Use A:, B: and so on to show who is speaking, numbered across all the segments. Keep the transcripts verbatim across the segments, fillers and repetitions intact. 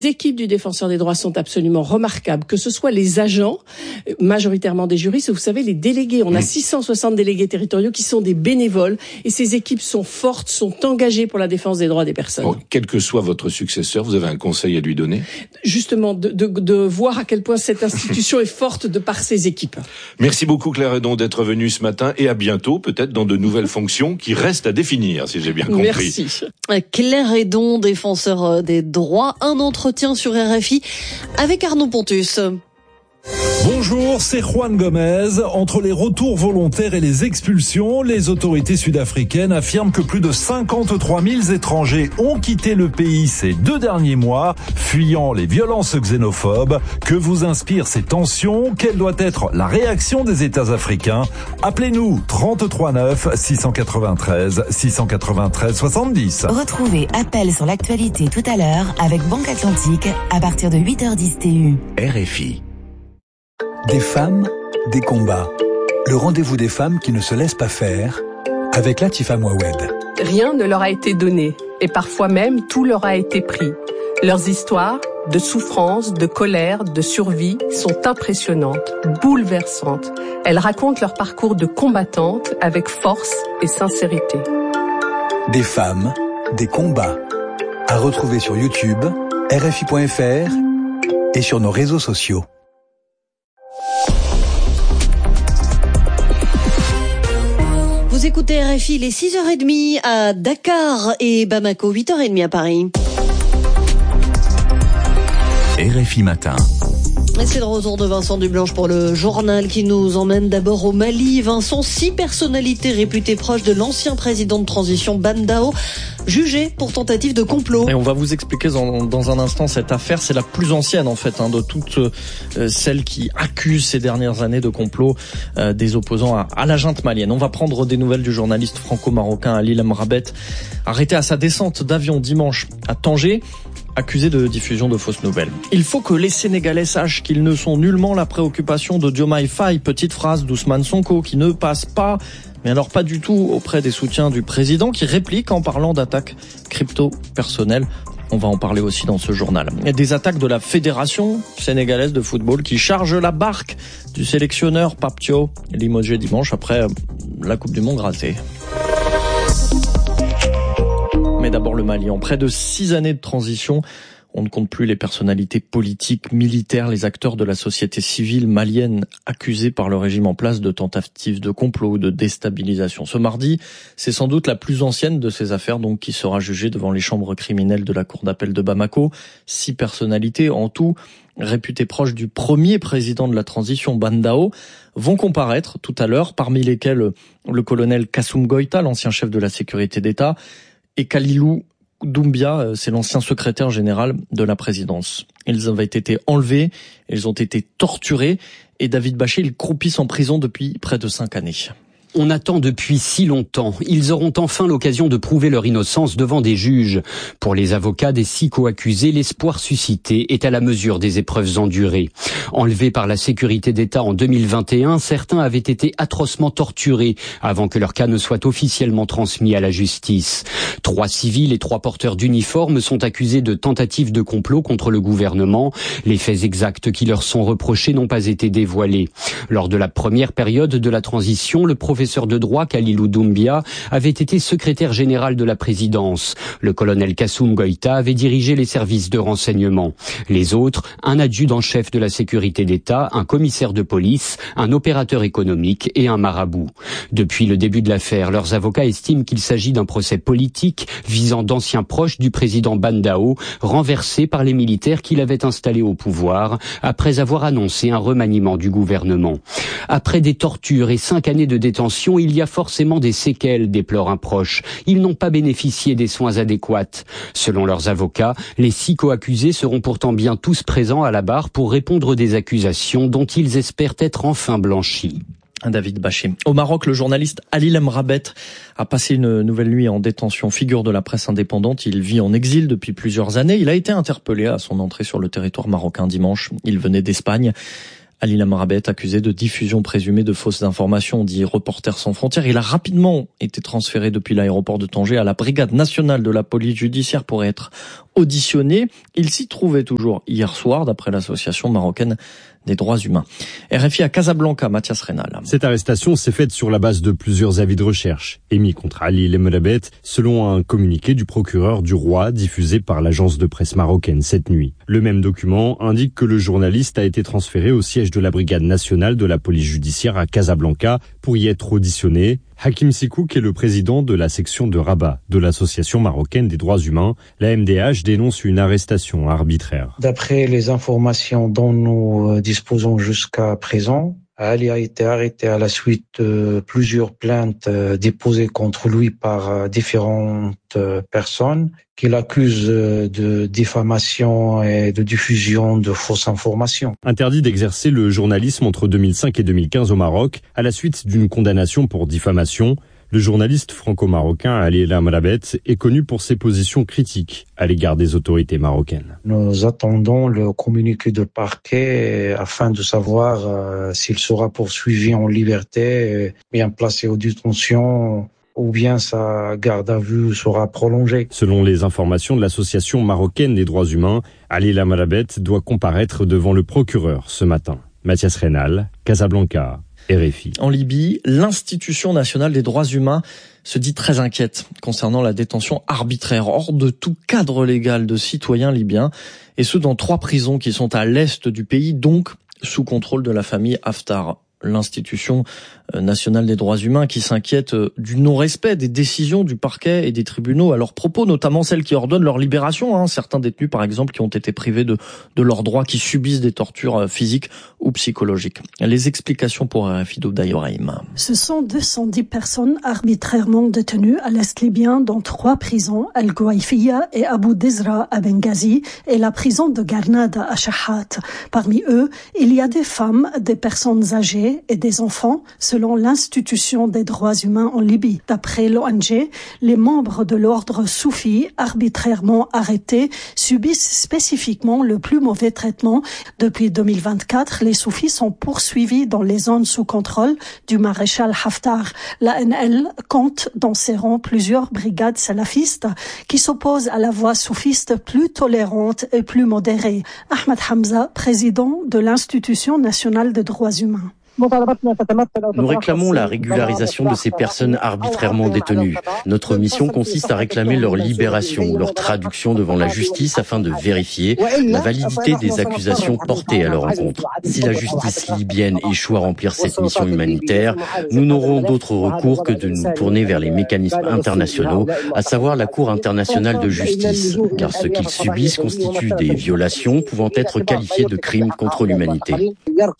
A: Les équipes du Défenseur des droits sont absolument remarquables, que ce soit les agents, majoritairement des juristes, vous savez, les délégués. On a six cent soixante délégués territoriaux qui sont des bénévoles et ces équipes sont fortes, sont engagées pour la défense des droits des personnes.
B: Bon, quel que soit votre successeur, vous avez un conseil à lui donner ?
A: Justement, de, de, de voir à quel point cette institution est forte de par ses équipes.
B: Merci beaucoup Claire Hédon d'être venue ce matin et à bientôt, peut-être dans de nouvelles fonctions qui restent à définir, si j'ai bien compris.
A: Merci.
C: Claire Hédon, défenseur des droits, un entretien sur R F I avec Arnaud Pontus.
D: Bonjour, c'est Juan Gomez. Entre les retours volontaires et les expulsions, les autorités sud-africaines affirment que plus de cinquante-trois mille étrangers ont quitté le pays ces deux derniers mois, fuyant les violences xénophobes. Que vous inspirent ces tensions ? Quelle doit être la réaction des États africains ? Appelez-nous trente-trois neuf six cent quatre-vingt-treize six cent quatre-vingt-treize soixante-dix.
E: Retrouvez Appel sur l'actualité tout à l'heure avec Banque Atlantique à partir de huit heures dix T U.
B: R F I.
F: Des femmes, des combats. Le rendez-vous des femmes qui ne se laissent pas faire avec Latifa Mouawed.
G: Rien ne leur a été donné et parfois même tout leur a été pris. Leurs histoires de souffrance, de colère, de survie sont impressionnantes, bouleversantes. Elles racontent leur parcours de combattantes avec force et sincérité.
F: Des femmes, des combats. À retrouver sur YouTube, R F I point F R et sur nos réseaux sociaux.
C: Vous écoutez R F I, il est six heures trente à Dakar et Bamako, huit heures trente à Paris.
H: R F I Matin.
C: Et c'est le retour de Vincent Dublanche pour le journal qui nous emmène d'abord au Mali. Vincent, six personnalités réputées proches de l'ancien président de transition Ban Dao, jugées pour tentative de complot.
I: Et on va vous expliquer dans, dans un instant cette affaire. C'est la plus ancienne en fait hein, de toutes euh, celles qui accusent ces dernières années de complot euh, des opposants à, à la junte malienne. On va prendre des nouvelles du journaliste franco-marocain Alil Amrabet, arrêté à sa descente d'avion dimanche à Tanger, accusé de diffusion de fausses nouvelles. Il faut que les Sénégalais sachent qu'ils ne sont nullement la préoccupation de Diomaye Faye, petite phrase d'Ousmane Sonko qui ne passe pas, mais alors pas du tout auprès des soutiens du président qui réplique en parlant d'attaques crypto-personnelles. On va en parler aussi dans ce journal. Et des attaques de la Fédération sénégalaise de football qui charge la barque du sélectionneur Pape Thio, limogé dimanche après la Coupe du Monde ratée. Mais d'abord le Mali. En près de six années de transition, on ne compte plus les personnalités politiques, militaires, les acteurs de la société civile malienne accusés par le régime en place de tentatives de complot ou de déstabilisation. Ce mardi, c'est sans doute la plus ancienne de ces affaires donc qui sera jugée devant les chambres criminelles de la cour d'appel de Bamako. Six personnalités en tout, réputées proches du premier président de la transition, Ban Dao, vont comparaître tout à l'heure, parmi lesquels le colonel Kassoum Goïta, l'ancien chef de la sécurité d'État, et Kalilou Doumbia, c'est l'ancien secrétaire général de la présidence. Ils avaient été enlevés, ils ont été torturés, et David Baché, ils croupissent en prison depuis près de cinq années.
J: On attend depuis si longtemps. Ils auront enfin l'occasion de prouver leur innocence devant des juges. Pour les avocats des six co-accusés, l'espoir suscité est à la mesure des épreuves endurées. Enlevés par la sécurité d'État en deux mille vingt et un, certains avaient été atrocement torturés avant que leur cas ne soit officiellement transmis à la justice. Trois civils et trois porteurs d'uniformes sont accusés de tentative de complot contre le gouvernement. Les faits exacts qui leur sont reprochés n'ont pas été dévoilés. Lors de la première période de la transition, le professeur professeur de droit Kalilou Doumbia avait été secrétaire général de la présidence. Le colonel Kassoum Goïta avait dirigé les services de renseignement. Les autres, un adjudant-chef de la sécurité d'État, un commissaire de police, un opérateur économique et un marabout. Depuis le début de l'affaire, leurs avocats estiment qu'il s'agit d'un procès politique visant d'anciens proches du président Ban Dao, renversés par les militaires qui l'avaient installé au pouvoir après avoir annoncé un remaniement du gouvernement. Après des tortures et cinq années de détention, il y a forcément des séquelles, déplore un proche. Ils n'ont pas bénéficié des soins adéquats. Selon leurs avocats, les six co-accusés seront pourtant bien tous présents à la barre pour répondre des accusations dont ils espèrent être enfin blanchis.
I: David Baché. Au Maroc, le journaliste Alil Amrabet a passé une nouvelle nuit en détention. Figure de la presse indépendante, il vit en exil depuis plusieurs années. Il a été interpellé à son entrée sur le territoire marocain dimanche. Il venait d'Espagne. Alil Amrabet, accusé de diffusion présumée de fausses informations, dit Reporters sans frontières. Il a rapidement été transféré depuis l'aéroport de Tanger à la brigade nationale de la police judiciaire pour être auditionné. Il s'y trouvait toujours hier soir, d'après l'association marocaine des droits humains. R F I à Casablanca, Mathias Reynal.
K: Cette arrestation s'est faite sur la base de plusieurs avis de recherche émis contre Ali Lemrabet, selon un communiqué du procureur du roi diffusé par l'agence de presse marocaine cette nuit. Le même document indique que le journaliste a été transféré au siège de la brigade nationale de la police judiciaire à Casablanca pour y être auditionné. Hakim Sikouk est le président de la section de Rabat de l'association marocaine des droits humains. La M D H dénonce une arrestation arbitraire.
L: D'après les informations dont nous disposons jusqu'à présent, Ali a été arrêté à la suite de plusieurs plaintes déposées contre lui par différentes personnes qui l'accusent de diffamation et de diffusion de fausses informations.
K: Interdit d'exercer le journalisme entre deux mille cinq et deux mille quinze au Maroc, à la suite d'une condamnation pour diffamation, le journaliste franco-marocain Ali Lemrabet est connu pour ses positions critiques à l'égard des autorités marocaines.
L: Nous attendons le communiqué de parquet afin de savoir euh, s'il sera poursuivi en liberté, bien placé en détention, ou bien sa garde à vue sera prolongée.
K: Selon les informations de l'association marocaine des droits humains, Ali Lemrabet doit comparaître devant le procureur ce matin. Mathias Reynal, Casablanca, R F I.
I: En Libye, l'Institution nationale des droits humains se dit très inquiète concernant la détention arbitraire hors de tout cadre légal de citoyens libyens, et ce dans trois prisons qui sont à l'est du pays, donc sous contrôle de la famille Haftar. L'Institution nationale des droits humains qui s'inquiète du non-respect des décisions du parquet et des tribunaux à leur propos, notamment celles qui ordonnent leur libération. Hein. Certains détenus, par exemple, qui ont été privés de, de leurs droits, qui subissent des tortures physiques ou psychologiques. Les explications pour R F I d'Ouda Ibrahim.
M: Ce sont deux cent dix personnes arbitrairement détenues à l'Est libyen dans trois prisons, Al-Gouaïfiya et Abu Dizra à Benghazi et la prison de Garnada à Shahat. Parmi eux, il y a des femmes, des personnes âgées et des enfants, selon l'Institution des droits humains en Libye. D'après l'O N G, les membres de l'ordre soufi arbitrairement arrêtés subissent spécifiquement le plus mauvais traitement. Depuis deux mille vingt-quatre, les soufis sont poursuivis dans les zones sous contrôle du maréchal Haftar. L'A N L compte dans ses rangs plusieurs brigades salafistes qui s'opposent à la voie soufiste plus tolérante et plus modérée. Ahmed Hamza, président de l'Institution nationale des droits humains.
N: Nous réclamons la régularisation de ces personnes arbitrairement détenues. Notre mission consiste à réclamer leur libération, leur traduction devant la justice afin de vérifier la validité des accusations portées à leur encontre. Si la justice libyenne échoue à remplir cette mission humanitaire, nous n'aurons d'autre recours que de nous tourner vers les mécanismes internationaux, à savoir la Cour internationale de justice, car ce qu'ils subissent constitue des violations pouvant être qualifiées de crimes contre l'humanité.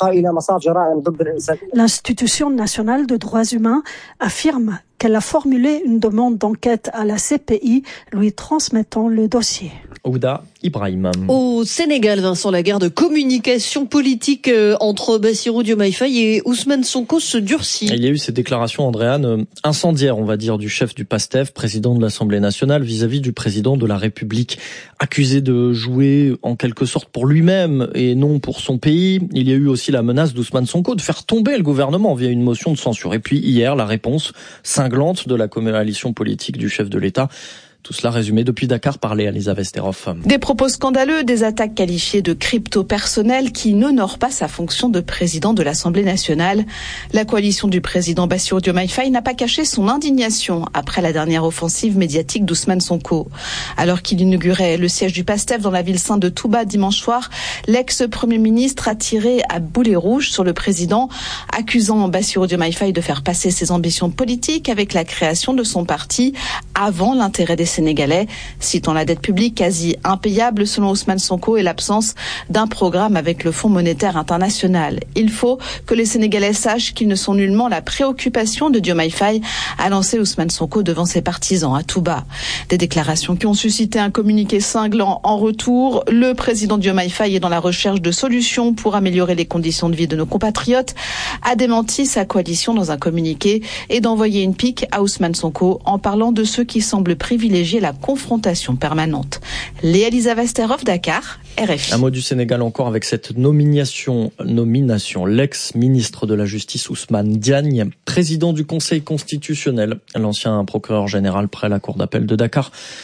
M: L'Institution nationale de droits humains affirme qu'elle a formulé une demande d'enquête à la C P I, lui transmettant le dossier.
I: Ouda Ibrahim.
C: Au Sénégal, Vincent, la guerre de communication politique entre Bassirou Diomaye Faye et Ousmane Sonko se durcit.
I: Il y a eu ces déclarations, Andréane, incendiaires, on va dire, du chef du PASTEF, président de l'Assemblée nationale, vis-à-vis du président de la République, accusé de jouer en quelque sorte pour lui-même et non pour son pays. Il y a eu aussi la menace d'Ousmane Sonko de faire tomber le gouvernement via une motion de censure. Et puis hier, la réponse cinglante de la coalition politique du chef de l'État. Tout cela résumé depuis Dakar par Léa Elisabeth Steroff.
O: Des propos scandaleux, des attaques qualifiées de crypto-personnelles qui n'honorent pas sa fonction de président de l'Assemblée nationale. La coalition du président Bassirou Diomaye Faye n'a pas caché son indignation après la dernière offensive médiatique d'Ousmane Sonko. Alors qu'il inaugurait le siège du PASTEF dans la ville sainte de Touba dimanche soir, l'ex-premier ministre a tiré à boulet rouge sur le président, accusant Bassirou Diomaye Faye de faire passer ses ambitions politiques avec la création de son parti avant l'intérêt des Sénégalais, citant la dette publique quasi impayable selon Ousmane Sonko et l'absence d'un programme avec le Fonds monétaire international. Il faut que les Sénégalais sachent qu'ils ne sont nullement la préoccupation de Diomaye Faye, a lancé Ousmane Sonko devant ses partisans à Touba. Des déclarations qui ont suscité un communiqué cinglant en retour. Le président Diomaye Faye est dans la recherche de solutions pour améliorer les conditions de vie de nos compatriotes, a démenti sa coalition dans un communiqué et d'envoyer une pique à Ousmane Sonko en parlant de ceux qui semblent privilégier la confrontation permanente. Léa Elisabeth Steroff, Dakar, R F I.
I: Un mot du Sénégal encore avec cette nomination, nomination. L'ex-ministre de la Justice Ousmane Diagne, président du Conseil constitutionnel, l'ancien procureur général près la Cour d'appel de Dakar,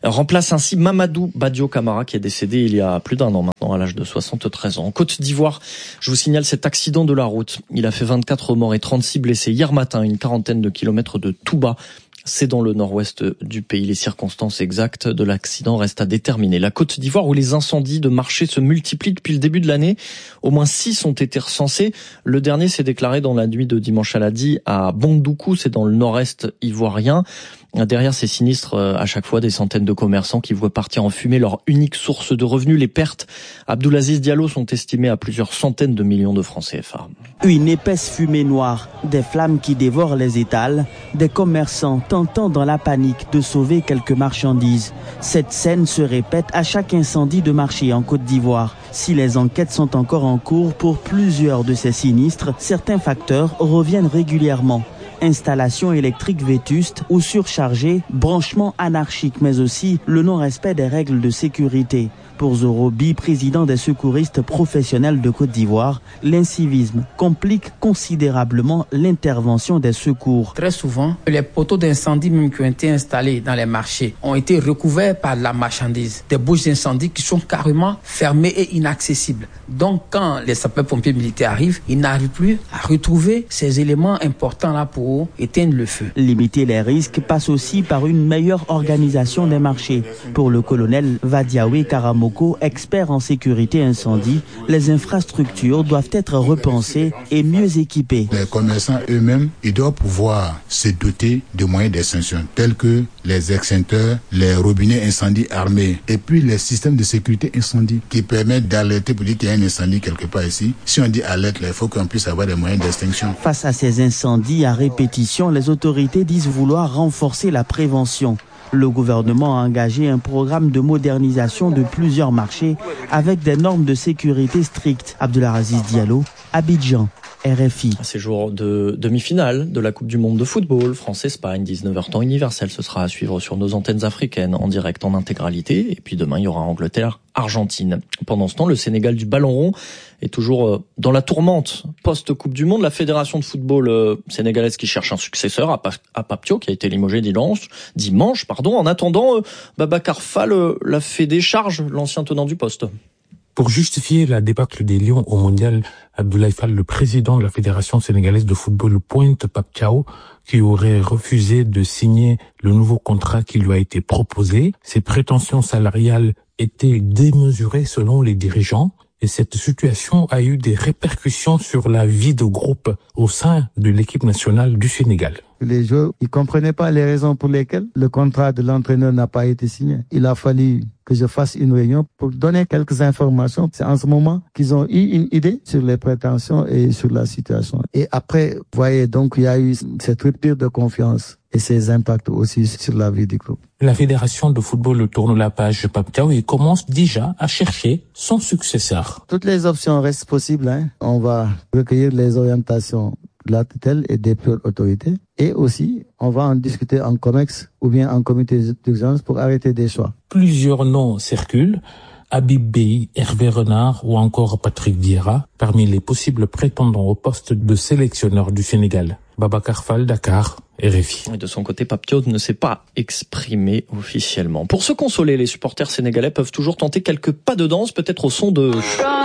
I: remplace ainsi Mamadou Badio Camara qui est décédé il y a plus d'un an maintenant à l'âge de soixante-treize ans. En Côte d'Ivoire, je vous signale cet accident de la route. Il a fait vingt-quatre morts et trente-six blessés hier matin, une quarantaine de kilomètres de Touba. C'est dans le nord-ouest du pays. Les circonstances exactes de l'accident restent à déterminer. La Côte d'Ivoire, où les incendies de marché se multiplient depuis le début de l'année, au moins six ont été recensés. Le dernier s'est déclaré dans la nuit de dimanche à lundi à Bondoukou, c'est dans le nord-est ivoirien. Derrière ces sinistres, à chaque fois, des centaines de commerçants qui voient partir en fumée leur unique source de revenus. Les pertes, Abdoulaziz Diallo, sont estimées à plusieurs centaines de millions de francs C F A.
P: Une épaisse fumée noire, des flammes qui dévorent les étals, des commerçants tentant dans la panique de sauver quelques marchandises. Cette scène se répète à chaque incendie de marché en Côte d'Ivoire. Si les enquêtes sont encore en cours pour plusieurs de ces sinistres, certains facteurs reviennent régulièrement. Installation électrique vétuste ou surchargée, branchement anarchique, mais aussi le non-respect des règles de sécurité. Pour Zorobi, président des secouristes professionnels de Côte d'Ivoire, l'incivisme complique considérablement l'intervention des secours.
Q: Très souvent, les poteaux d'incendie même qui ont été installés dans les marchés ont été recouverts par la marchandise. Des bouches d'incendie qui sont carrément fermées et inaccessibles. Donc quand les sapeurs-pompiers militaires arrivent, ils n'arrivent plus à retrouver ces éléments importants-là pour éteindre le feu.
P: Limiter les risques passe aussi par une meilleure organisation des marchés. Pour le colonel Vadiawe Karamoko, expert en sécurité incendie, les infrastructures doivent être repensées et mieux équipées.
R: Les commerçants eux-mêmes, ils doivent pouvoir se doter de moyens d'extinction tels que les extincteurs, les robinets incendie armés et puis les systèmes de sécurité incendie qui permettent d'alerter pour dire qu'il y a un incendie quelque part ici. Si on dit alerte, il faut qu'on puisse avoir des moyens d'extinction.
P: Face à ces incendies à répétition, les autorités disent vouloir renforcer la prévention. Le gouvernement a engagé un programme de modernisation de plusieurs marchés avec des normes de sécurité strictes. Abdoulaziz Diallo, Abidjan, R F I.
I: C'est jour de demi-finale de la Coupe du Monde de football, France-Espagne, dix-neuf heures temps universel. Ce sera à suivre sur nos antennes africaines en direct en intégralité. Et puis demain, il y aura Angleterre-Argentine. Pendant ce temps, le Sénégal du ballon rond est toujours dans la tourmente post-Coupe du Monde. La fédération de football sénégalaise qui cherche un successeur à, pa- à Papio, qui a été limogé dimanche. dimanche pardon. En attendant, Babacar Fall, la Fédé charge l'ancien tenant du poste.
S: Pour justifier la débâcle des Lions au mondial, Abdoulaye Fall, le président de la Fédération sénégalaise de football, pointe Pape Thiaw, qui aurait refusé de signer le nouveau contrat qui lui a été proposé. Ses prétentions salariales étaient démesurées selon les dirigeants. Et cette situation a eu des répercussions sur la vie de groupe au sein de l'équipe nationale du Sénégal.
T: Les joueurs, ils comprenaient pas les raisons pour lesquelles le contrat de l'entraîneur n'a pas été signé. Il a fallu que je fasse une réunion pour donner quelques informations. C'est en ce moment qu'ils ont eu une idée sur les prétentions et sur la situation. Et après, vous voyez, donc, il y a eu cette rupture de confiance et ses impacts aussi sur la vie du groupe.
S: La fédération de football tourne la page Pape Thiaw et commence déjà à chercher son successeur.
T: Toutes les options restent possibles, hein. On va recueillir les orientations de la tutelle et des pures autorités. Et aussi, on va en discuter en COMEX ou bien en comité d'urgence pour arrêter des choix.
S: Plusieurs noms circulent. Habib Bey, Hervé Renard ou encore Patrick Vieira, parmi les possibles prétendants au poste de sélectionneur du Sénégal. Babacar Fall, Dakar, R F I.
I: Et de son côté, Pape Thiaw ne s'est pas exprimé officiellement. Pour se consoler, les supporters sénégalais peuvent toujours tenter quelques pas de danse, peut-être au son de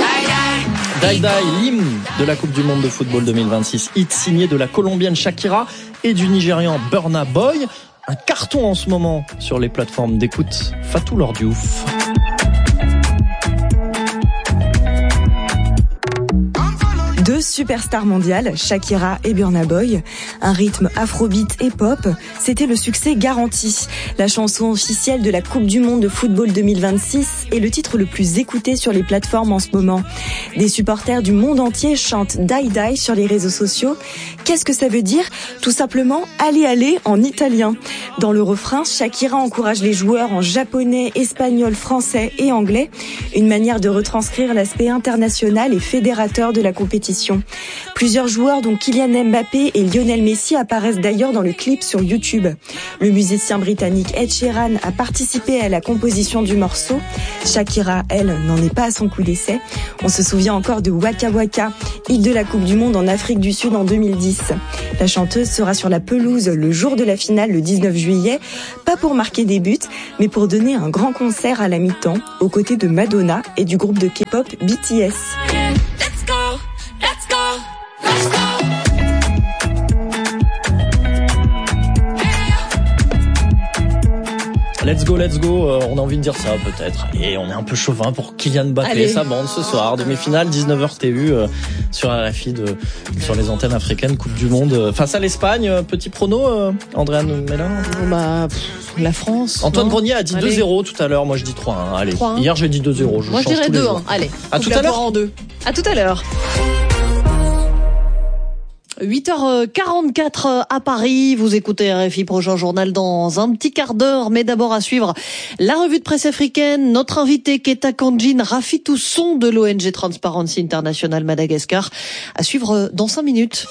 I: Dai Dai, l'hymne de la Coupe du Monde de football deux mille vingt-six. Hit signé de la Colombienne Shakira et du Nigérian Burna Boy. Un carton en ce moment sur les plateformes d'écoute. Fatou Lord Diouf.
U: Deux superstars mondiales, Shakira et Burna Boy, un rythme afrobeat et pop, c'était le succès garanti. La chanson officielle de la Coupe du Monde de football deux mille vingt-six est le titre le plus écouté sur les plateformes en ce moment. Des supporters du monde entier chantent Dai Dai sur les réseaux sociaux. Qu'est-ce que ça veut dire ? Tout simplement allez allez en italien. Dans le refrain, Shakira encourage les joueurs en japonais, espagnol, français et anglais, une manière de retranscrire l'aspect international et fédérateur de la compétition. compétition. Plusieurs joueurs dont Kylian Mbappé et Lionel Messi apparaissent d'ailleurs dans le clip sur YouTube. Le musicien britannique Ed Sheeran a participé à la composition du morceau. Shakira, elle, n'en est pas à son coup d'essai. On se souvient encore de Waka Waka, hit de la Coupe du Monde en Afrique du Sud en deux mille dix. La chanteuse sera sur la pelouse le jour de la finale le dix-neuf juillet, pas pour marquer des buts, mais pour donner un grand concert à la mi-temps, aux côtés de Madonna et du groupe de K-pop B T S.
A: Let's go, let's go, let's go.
I: Let's go, let's go, euh, on a envie de dire ça peut-être. Et on est un peu chauvin pour Kylian Mbappé et sa bande ce soir. Demi-finale, dix-neuf heures T U euh, sur R F I, de, sur les antennes africaines, Coupe du Monde. Euh, face à l'Espagne, euh, petit prono, euh, Andréane Mella.
C: Bah, pff, la France.
I: Antoine
C: non
I: Grenier a dit
C: Allez.
I: deux zéro tout à l'heure, moi je dis trois un. Allez,
C: trois un.
I: Hier j'ai dit deux zéro. Je
C: Moi je
I: change
C: dirais
I: tous les
C: deux un.
I: jours.
C: Allez,
I: à tout à l'heure.
C: En deux. À tout à l'heure. huit heures quarante-quatre à Paris, vous écoutez R F I, prochain journal dans un petit quart d'heure, mais d'abord à suivre la revue de presse africaine. Notre invité Keta Kanjin Rafitousson de l'O N G Transparency International Madagascar, à suivre dans cinq minutes.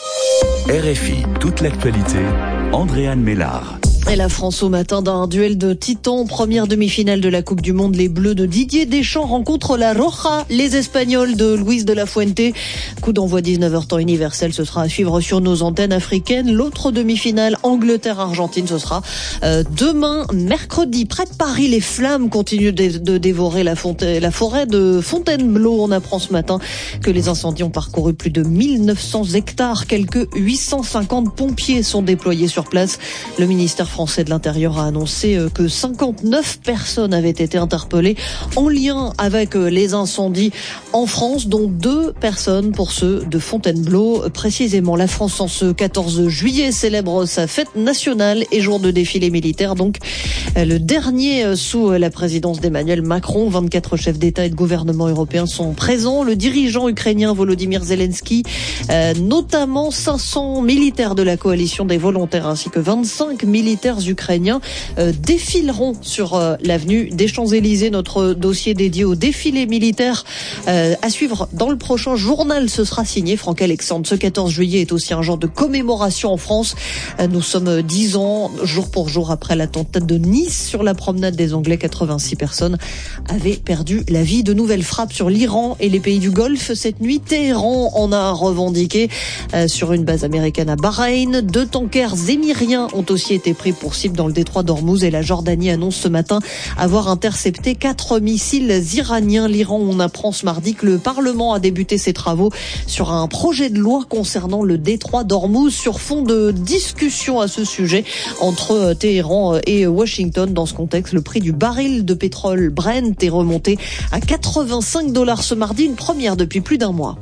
H: R F I, toute l'actualité, Andréane Mélard.
C: Et la France au matin d'un duel de titans, première demi-finale de la Coupe du Monde. Les Bleus de Didier Deschamps rencontrent la Roja, les Espagnols de Luis de la Fuente. Coup d'envoi dix-neuf heures temps universel, ce sera à suivre sur nos antennes africaines. L'autre demi-finale, Angleterre-Argentine, ce sera euh, demain, mercredi. Près de Paris, les flammes continuent de, de dévorer la, fonta- la forêt de Fontainebleau. On apprend ce matin que les incendies ont parcouru plus de mille neuf cents hectares. Quelques huit cent cinquante pompiers sont déployés sur place. Le ministère français de l'Intérieur a annoncé que cinquante-neuf personnes avaient été interpellées en lien avec les incendies en France, dont deux personnes pour ceux de Fontainebleau. Précisément, la France en ce quatorze juillet célèbre sa fête nationale et jour de défilé militaire, donc le dernier sous la présidence d'Emmanuel Macron. vingt-quatre chefs d'État et de gouvernement européens sont présents. Le dirigeant ukrainien Volodymyr Zelensky, euh, notamment cinq cents militaires de la coalition des volontaires ainsi que vingt-cinq militaires ukrainiens euh, défileront sur euh, l'avenue des Champs-Élysées. Notre dossier dédié au défilé militaire euh, à suivre dans le prochain journal. Ce sera signé Franck Alexandre. Ce quatorze juillet est aussi un jour de commémoration en France. Euh, nous sommes dix ans, jour pour jour, après l'attentat de Nice sur la promenade des Anglais. quatre-vingt-six personnes avaient perdu la vie. De nouvelles frappes sur l'Iran et les pays du Golfe cette nuit. Téhéran en a revendiqué euh, sur une base américaine à Bahreïn. Deux tankers émiriens ont aussi été pris pour cible dans le détroit d'Ormuz, et la Jordanie annonce ce matin avoir intercepté quatre missiles iraniens. L'Iran, on apprend ce mardi que le Parlement a débuté ses travaux sur un projet de loi concernant le détroit d'Ormuz sur fond de discussion à ce sujet entre Téhéran et Washington. Dans ce contexte, le prix du baril de pétrole Brent est remonté à quatre-vingt-cinq dollars ce mardi, une première depuis plus d'un mois.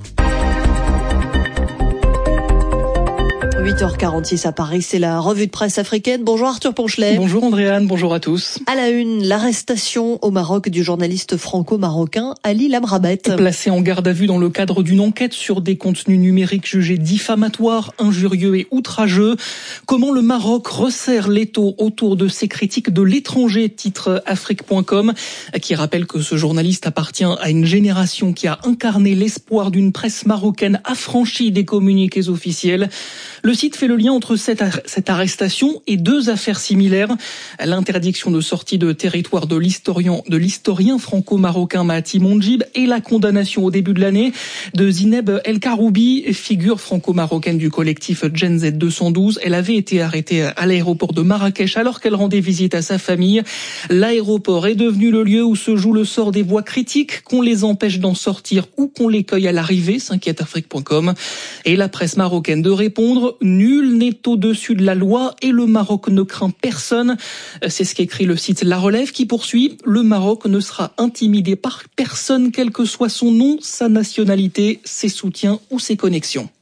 C: huit heures quarante-six à Paris, c'est la revue de presse africaine. Bonjour Arthur Ponchelet.
V: Bonjour Andréane, bonjour à tous.
C: À la une, l'arrestation au Maroc du journaliste franco-marocain Ali Lamrabet.
V: Placé en garde à vue dans le cadre d'une enquête sur des contenus numériques jugés diffamatoires, injurieux et outrageux. Comment le Maroc resserre l'étau autour de ses critiques de l'étranger, titre Afrique point com, qui rappelle que ce journaliste appartient à une génération qui a incarné l'espoir d'une presse marocaine affranchie des communiqués officiels. Le site fait le lien entre cette, ar- cette arrestation et deux affaires similaires. L'interdiction de sortie de territoire de l'historien, de l'historien franco-marocain Mahati Mondjib et la condamnation au début de l'année de Zineb El Karoubi, figure franco-marocaine du collectif Gen Z deux cent douze. Elle avait été arrêtée à l'aéroport de Marrakech alors qu'elle rendait visite à sa famille. L'aéroport est devenu le lieu où se joue le sort des voix critiques, qu'on les empêche d'en sortir ou qu'on les cueille à l'arrivée, s'inquiète Afrique point com. Et la presse marocaine de répondre: nul n'est au-dessus de la loi et le Maroc ne craint personne. C'est ce qu'écrit le site La Relève, qui poursuit: le Maroc ne sera intimidé par personne, quel que soit son nom, sa nationalité, ses soutiens ou ses connexions.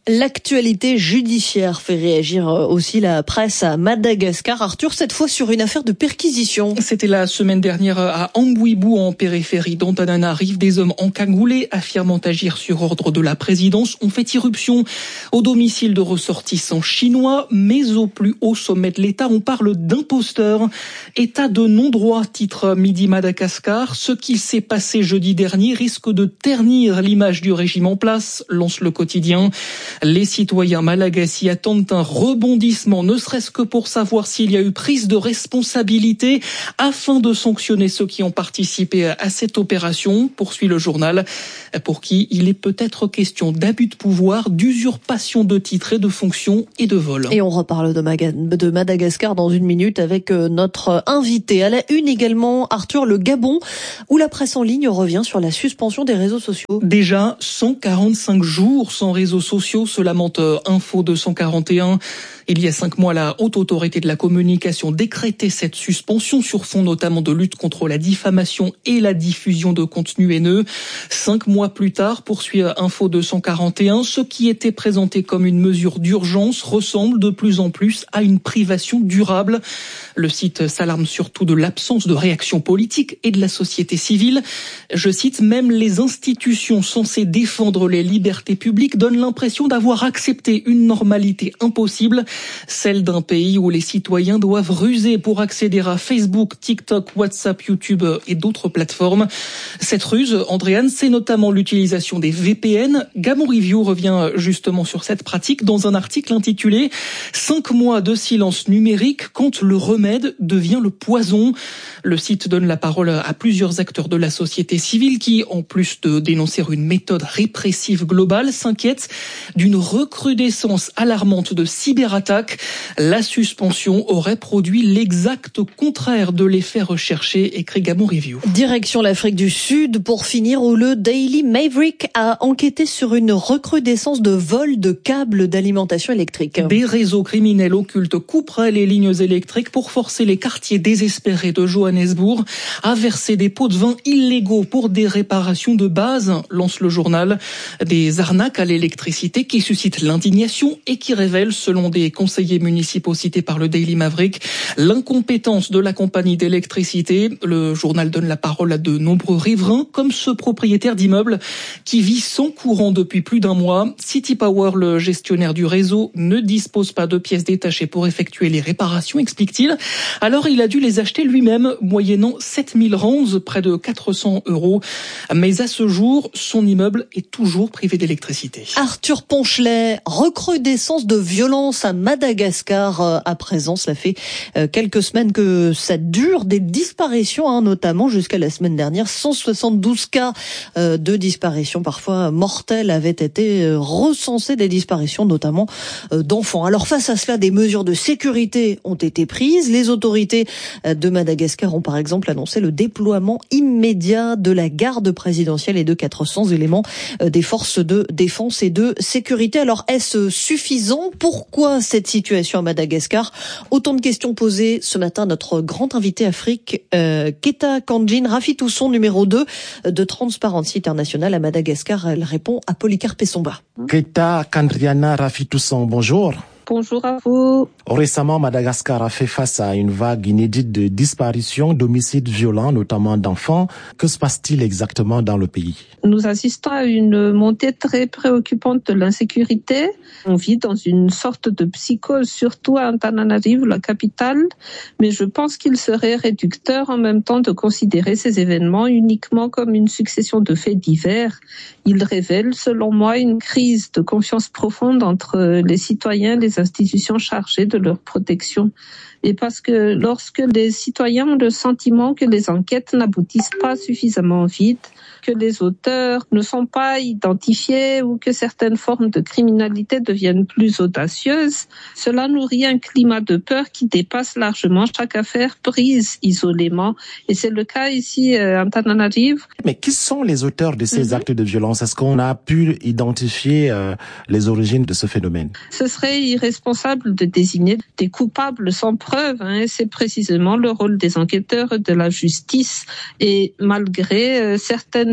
C: L'actualité judiciaire fait réagir aussi la presse à Madagascar. Arthur, cette fois sur une affaire de perquisition.
V: C'était la semaine dernière à Amboibou, en périphérie d'Antananarive. Des hommes encagoulés, affirmant agir sur ordre de la présidence, ont fait irruption au domicile de ressortissants chinois. Mais au plus haut sommet de l'État, on parle d'imposteurs. État de non-droit, titre Midi Madagascar. Ce qui s'est passé jeudi dernier risque de ternir l'image du régime en place, lance le quotidien. Les citoyens malagasy attendent un rebondissement, ne serait-ce que pour savoir s'il y a eu prise de responsabilité afin de sanctionner ceux qui ont participé à cette opération, poursuit le journal, pour qui il est peut-être question d'abus de pouvoir, d'usurpation de titres et de fonctions et de vol.
C: Et on reparle de, Maga- de Madagascar dans une minute avec notre invité. À la une également, Arthur, le Gabon, où la presse en ligne revient sur la suspension des réseaux sociaux.
V: Déjà cent quarante-cinq jours sans réseaux sociaux, se lamente Info deux cent quarante et un. Il y a cinq mois, la Haute Autorité de la Communication décrétait cette suspension sur fond notamment de lutte contre la diffamation et la diffusion de contenus haineux. Cinq mois plus tard, poursuit Info deux cent quarante et un, ce qui était présenté comme une mesure d'urgence ressemble de plus en plus à une privation durable. Le site s'alarme surtout de l'absence de réaction politique et de la société civile. Je cite, même les institutions censées défendre les libertés publiques donnent l'impression d'avoir accepté une normalité impossible, celle d'un pays où les citoyens doivent ruser pour accéder à Facebook, TikTok, WhatsApp, YouTube et d'autres plateformes. Cette ruse, Andréane, c'est notamment l'utilisation des V P N. Gabon Review revient justement sur cette pratique dans un article intitulé « Cinq mois de silence numérique quand le remède devient le poison ». Le site donne la parole à plusieurs acteurs de la société civile qui, en plus de dénoncer une méthode répressive globale, s'inquiètent d'une recrudescence alarmante de cyberattaques. La suspension aurait produit l'exact contraire de l'effet recherché, écrit Gabon Review.
C: Direction l'Afrique du Sud pour finir, où le Daily Maverick a enquêté sur une recrudescence de vols de câbles d'alimentation électrique.
V: Des réseaux criminels occultes couperaient les lignes électriques pour forcer les quartiers désespérés de Johannesburg à verser des pots de vin illégaux pour des réparations de base, lance le journal. Des arnaques à l'électricité qui suscitent l'indignation et qui révèlent, selon des conseillers municipaux cités par le Daily Maverick, l'incompétence de la compagnie d'électricité. Le journal donne la parole à de nombreux riverains, comme ce propriétaire d'immeuble qui vit sans courant depuis plus d'un mois. City Power, le gestionnaire du réseau, ne dispose pas de pièces détachées pour effectuer les réparations, explique-t-il. Alors il a dû les acheter lui-même, moyennant sept mille rands, près de quatre cents euros. Mais à ce jour, son immeuble est toujours privé d'électricité.
C: Arthur Ponchelet, recrudescence de violence à Madagascar à présent. Ça fait quelques semaines que ça dure, des disparitions, hein, notamment jusqu'à la semaine dernière. cent soixante-douze cas de disparitions, parfois mortelles, avaient été recensés, des disparitions notamment d'enfants. Alors face à cela, des mesures de sécurité ont été prises. Les autorités de Madagascar ont par exemple annoncé le déploiement immédiat de la garde présidentielle et de quatre cents éléments des forces de défense et de sécurité. Alors est-ce suffisant? Pourquoi cette situation à Madagascar? Autant de questions posées ce matin à notre grand invité Afrique, euh, Keta Kandjin Rafi Tousson, numéro deux de Transparency International à Madagascar. Elle répond à Polycarpe Essomba.
D: Keta Kandriana Rafi Tousson, bonjour.
E: Bonjour à vous.
D: Récemment, Madagascar a fait face à une vague inédite de disparitions, d'homicides violents, notamment d'enfants. Que se passe-t-il exactement dans le pays?
E: Nous assistons à une montée très préoccupante de l'insécurité. On vit dans une sorte de psychose, surtout à Antananarive, la capitale. Mais je pense qu'il serait réducteur en même temps de considérer ces événements uniquement comme une succession de faits divers. Ils révèlent, selon moi, une crise de confiance profonde entre les citoyens, les institutions chargées de leur protection. Et parce que lorsque les citoyens ont le sentiment que les enquêtes n'aboutissent pas suffisamment vite, que les auteurs ne sont pas identifiés ou que certaines formes de criminalité deviennent plus audacieuses, cela nourrit un climat de peur qui dépasse largement chaque affaire prise isolément. Et c'est le cas ici à Antananarive.
D: Mais qui sont les auteurs de ces mm-hmm. actes de violence? Est-ce qu'on a pu identifier euh, les origines de ce phénomène?
E: Ce serait irresponsable de désigner des coupables sans preuve, hein, c'est précisément le rôle des enquêteurs de la justice. Et malgré euh, certaines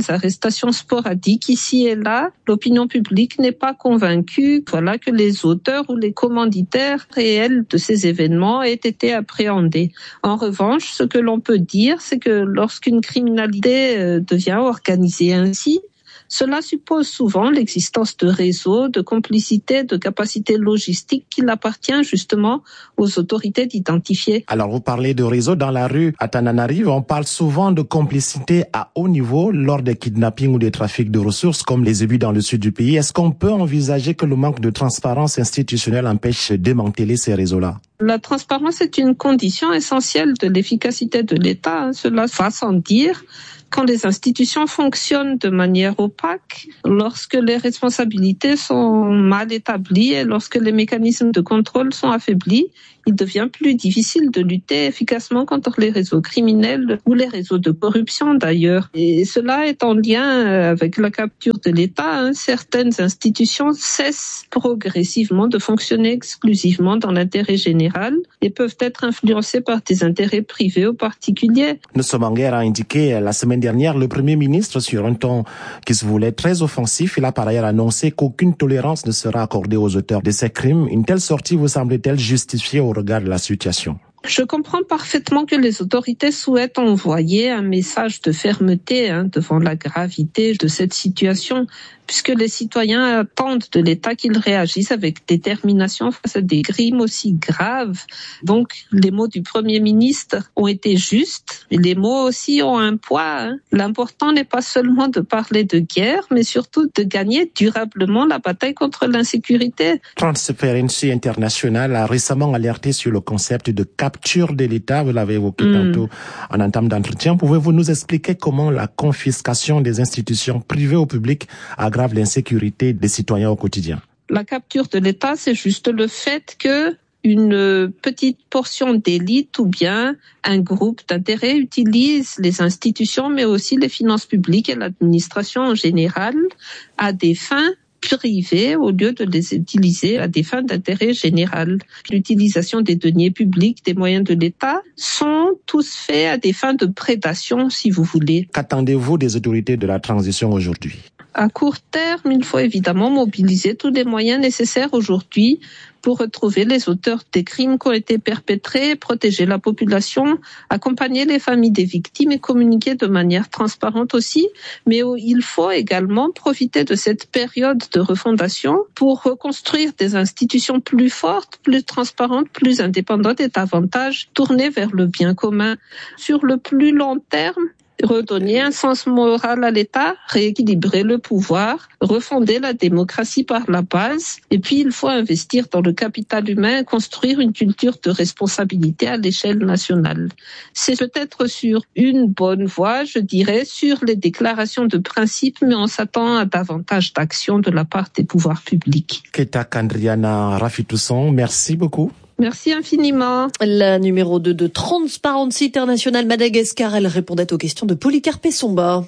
E: des arrestations sporadiques ici et là. L'opinion publique n'est pas convaincue, voilà, que les auteurs ou les commanditaires réels de ces événements aient été appréhendés. En revanche, ce que l'on peut dire, c'est que lorsqu'une criminalité devient organisée ainsi, cela suppose souvent l'existence de réseaux, de complicités, de capacités logistiques qu'il appartient justement aux autorités d'identifier.
D: Alors vous parlez de réseaux dans la rue à Tananarive, on parle souvent de complicité à haut niveau lors des kidnappings ou des trafics de ressources comme les ébus dans le sud du pays. Est-ce qu'on peut envisager que le manque de transparence institutionnelle empêche de démanteler ces réseaux-là ?
E: La transparence est une condition essentielle de l'efficacité de l'État, cela va sans dire. Quand les institutions fonctionnent de manière opaque, lorsque les responsabilités sont mal établies et lorsque les mécanismes de contrôle sont affaiblis, il devient plus difficile de lutter efficacement contre les réseaux criminels ou les réseaux de corruption d'ailleurs. Et cela est en lien avec la capture de l'État. Hein. Certaines institutions cessent progressivement de fonctionner exclusivement dans l'intérêt général et peuvent être influencées par des intérêts privés ou particuliers.
D: Nous sommes en guerre, a indiqué la semaine dernière le Premier ministre sur un ton qui se voulait très offensif. Il a par ailleurs annoncé qu'aucune tolérance ne sera accordée aux auteurs de ces crimes. Une telle sortie vous semble-t-elle justifiée au regard de la situation ?
E: Je comprends parfaitement que les autorités souhaitent envoyer un message de fermeté hein, devant la gravité de cette situation, puisque les citoyens attendent de l'État qu'il réagisse avec détermination face à des crimes aussi graves. Donc, les mots du Premier ministre ont été justes, mais les mots aussi ont un poids. Hein. L'important n'est pas seulement de parler de guerre, mais surtout de gagner durablement la bataille contre l'insécurité.
D: Transparency International a récemment alerté sur le concept de capture de l'État, vous l'avez évoqué mm. tantôt en entame d'entretien. Pouvez-vous nous expliquer comment la confiscation des institutions privées au public aggrave l'insécurité des citoyens au quotidien ?
E: La capture de l'État, c'est juste le fait que une petite portion d'élite ou bien un groupe d'intérêts utilise les institutions, mais aussi les finances publiques et l'administration en général à des fins privées au lieu de les utiliser à des fins d'intérêt général. L'utilisation des deniers publics, des moyens de l'État sont tous faits à des fins de prédation, si vous voulez.
D: Qu'attendez-vous des autorités de la transition aujourd'hui ?
E: À court terme, il faut évidemment mobiliser tous les moyens nécessaires aujourd'hui pour retrouver les auteurs des crimes qui ont été perpétrés, protéger la population, accompagner les familles des victimes et communiquer de manière transparente aussi. Mais il faut également profiter de cette période de refondation pour reconstruire des institutions plus fortes, plus transparentes, plus indépendantes et davantage tournées vers le bien commun. Sur le plus long terme, redonner un sens moral à l'État, rééquilibrer le pouvoir, refonder la démocratie par la base. Et puis, il faut investir dans le capital humain, construire une culture de responsabilité à l'échelle nationale. C'est peut-être sur une bonne voie, je dirais, sur les déclarations de principe, mais on s'attend à davantage d'actions de la part des pouvoirs publics.
D: Keta Kandriana Rafitousson, merci beaucoup.
E: Merci infiniment.
C: La numéro deux de Transparency International Madagascar, elle répondait aux questions de Policarpe Somba.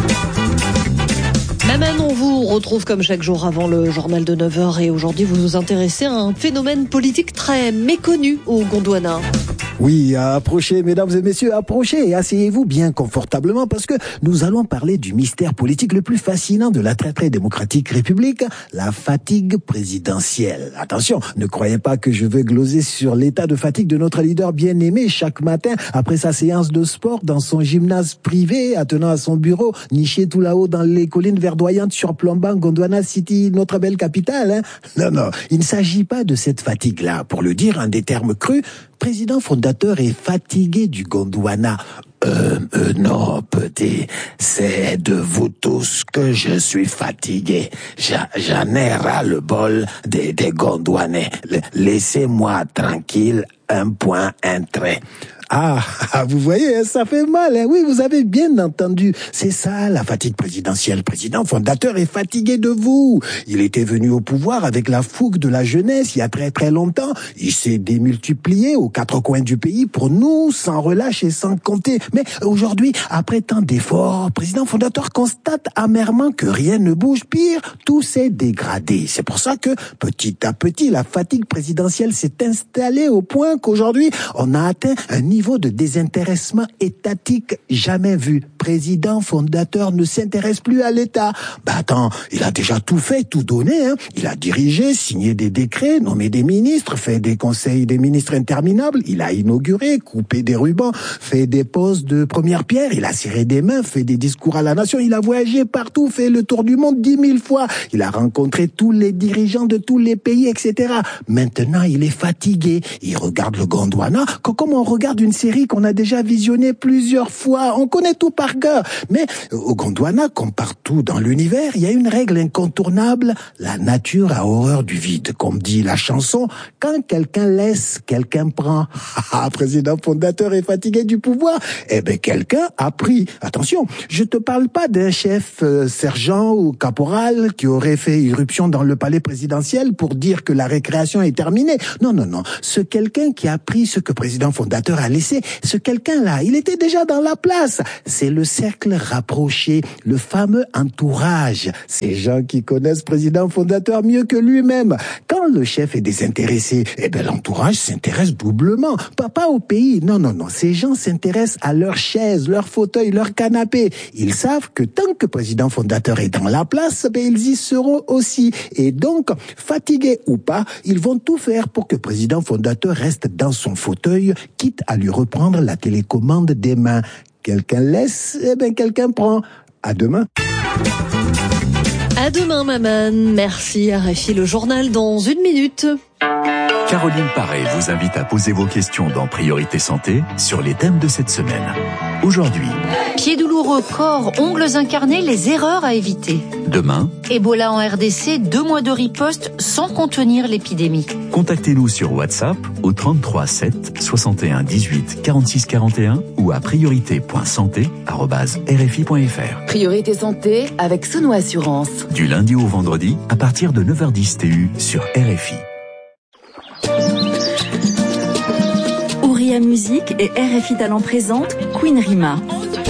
C: Maman, on vous retrouve comme chaque jour avant le journal de neuf heures et aujourd'hui vous vous intéressez à un phénomène politique très méconnu au Gondwana.
B: Oui, approchez, mesdames et messieurs, approchez et asseyez-vous bien confortablement parce que nous allons parler du mystère politique le plus fascinant de la très très démocratique république, la fatigue présidentielle. Attention, ne croyez pas que je veux gloser sur l'état de fatigue de notre leader bien-aimé chaque matin après sa séance de sport dans son gymnase privé, attenant à son bureau, niché tout là-haut dans les collines verdoyantes surplombant Gondwana City, notre belle capitale. Hein. Non, non, il ne s'agit pas de cette fatigue-là. Pour le dire en des termes crus, président fondateur est fatigué du Gondwana. Euh, euh, non, petit, c'est de vous tous que je suis fatigué. J'en, j'en ai ras le bol des, des Gondwanais. Laissez-moi tranquille, un point, un trait. Ah, vous voyez, ça fait mal, hein? Oui, vous avez bien entendu. C'est ça, la fatigue présidentielle. Le président fondateur est fatigué de vous. Il était venu au pouvoir avec la fougue de la jeunesse il y a très très longtemps. Il s'est démultiplié aux quatre coins du pays pour nous, sans relâche et sans compter. Mais aujourd'hui, après tant d'efforts, le président fondateur constate amèrement que rien ne bouge. Pire, tout s'est dégradé. C'est pour ça que, petit à petit, la fatigue présidentielle s'est installée au point qu'aujourd'hui, on a atteint un niveau niveau de désintéressement étatique jamais vu. Président fondateur ne s'intéresse plus à l'État. Bah attends, il a déjà tout fait, tout donné, hein. Il a dirigé, signé des décrets, nommé des ministres, fait des conseils des ministres interminables, il a inauguré, coupé des rubans, fait des poses de première pierre, il a serré des mains, fait des discours à la nation, il a voyagé partout, fait le tour du monde dix mille fois, il a rencontré tous les dirigeants de tous les pays, et cetera. Maintenant, il est fatigué, il regarde le Gondwana comme on regarde une série qu'on a déjà visionnée plusieurs fois, on connaît tout par cœur. Mais au Gondwana, comme partout dans l'univers, il y a une règle incontournable, la nature a horreur du vide. Comme dit la chanson, quand quelqu'un laisse, quelqu'un prend. Ah, président fondateur est fatigué du pouvoir. Eh ben, quelqu'un a pris. Attention, je te parle pas d'un chef euh, sergent ou caporal qui aurait fait irruption dans le palais présidentiel pour dire que la récréation est terminée. Non, non, non. Ce quelqu'un qui a pris ce que président fondateur a laissé, ce quelqu'un-là, il était déjà dans la place. C'est le cercle rapproché, le fameux entourage. Ces gens qui connaissent président fondateur mieux que lui-même. Quand le chef est désintéressé, eh ben l'entourage s'intéresse doublement. Pas, pas au pays, non, non, non. Ces gens s'intéressent à leur chaise, leur fauteuil, leur canapé. Ils savent que tant que président fondateur est dans la place, ben ils y seront aussi. Et donc, fatigués ou pas, ils vont tout faire pour que président fondateur reste dans son fauteuil, quitte à lui reprendre la télécommande des mains. Quelqu'un laisse, eh ben quelqu'un prend. À demain.
C: À demain, maman. Merci, R F I, le journal dans une minute.
H: Caroline Paré vous invite à poser vos questions dans Priorité Santé sur les thèmes de cette semaine. Aujourd'hui,
F: pieds douloureux, corps, ongles incarnés, les erreurs à éviter.
H: Demain,
F: Ebola en R D C, deux mois de riposte sans contenir l'épidémie.
H: Contactez-nous sur WhatsApp au trente-trois sept soixante et un dix-huit quarante-six quarante et un ou à priorité point santé arobase r f i point f r.
G: Priorité Santé avec Souno Assurance.
H: Du lundi au vendredi à partir de neuf heures dix T U sur R F I.
U: Ouria Musique et R F I Talent présente Queen Rima.